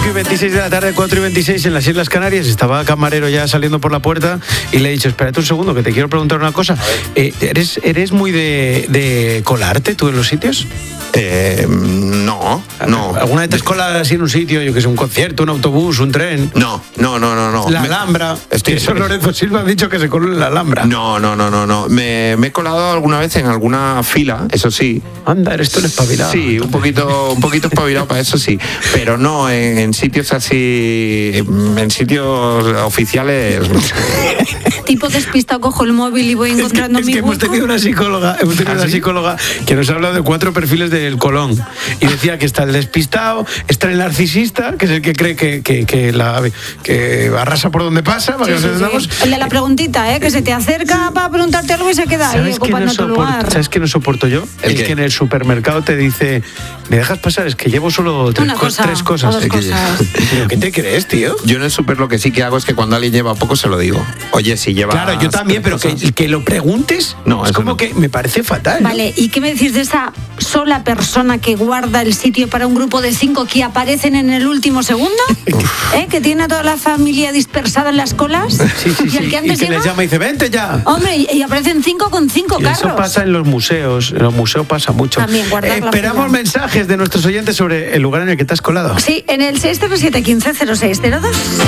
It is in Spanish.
5:26 de la tarde, 4:26 en las Islas Canarias. Estaba camarero ya saliendo por la puerta y le he dicho, espérate un segundo, que te quiero preguntar una cosa. ¿Eres muy de colarte tú en los sitios? No. ¿Alguna vez te has colado así en un sitio, yo que sé, un concierto, un autobús, un tren? No. La Alhambra. Eso Lorenzo Silva ha dicho que se coló en la Alhambra. No. Me he colado alguna vez en alguna fila, eso sí. Anda, eres tú el espabilado. Sí, un poquito espabilado para eso sí. Pero no, en sitios así, en sitios oficiales. Tipo despistado, cojo el móvil y voy encontrando mi hueco. Hemos tenido una psicóloga que nos ha hablado de 4 perfiles del Colón. Y decía que está el despistado, está el narcisista, que es el que cree que arrasa por donde pasa. Para que nos entendamos. El de la preguntita, que se te acerca para preguntarte algo y se queda ahí ocupando tu lugar. ¿Sabes qué no soporto yo? El que en el supermercado te dice, ¿me dejas pasar? Es que llevo solo 3 cosas. ¿Pero qué te crees, tío? Yo en el súper lo que sí que hago es que cuando alguien lleva poco se lo digo. Oye, si lleva... Claro, yo también, pero que lo preguntes, no, es como que me parece fatal. Vale, ¿y qué me decís de esa sola persona que guarda el sitio para un grupo de 5 que aparecen en el último segundo? Que tiene a toda la familia dispersada en las colas. Sí. Y que les llama y dice, vente ya. Hombre, y aparecen 5 con 5 carros. Eso pasa en los museos. En los museos pasa mucho. También esperamos mensajes de nuestros oyentes sobre el lugar en el que te has colado. Sí, en el 607 15 0602.